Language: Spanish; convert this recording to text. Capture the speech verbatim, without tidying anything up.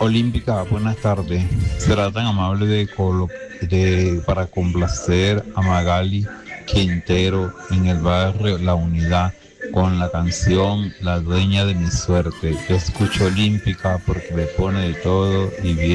Olímpica, buenas tardes. Será tan amable de, colo- de para complacer a Magali Quintero en el barrio La Unidad con la canción La dueña de mi suerte. Yo escucho Olímpica porque le pone de todo y bien.